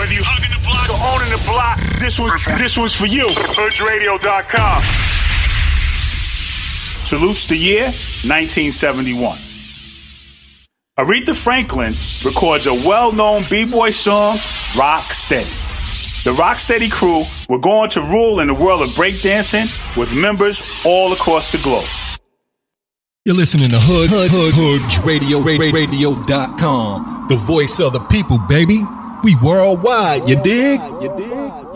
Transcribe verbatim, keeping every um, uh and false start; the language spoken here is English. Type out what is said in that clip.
Whether you hugging the block or owning the block, this one, this one's for you. Hood Radio dot com. Salutes the year nineteen seventy-one. Aretha Franklin records a well-known b-boy song, Rock Steady. The Rocksteady crew were going to rule in the world of breakdancing with members all across the globe. You're listening to Hood, Hood, Hood, Hood Radio, Radio dot com. The voice of the people, baby. We worldwide, you dig? You dig?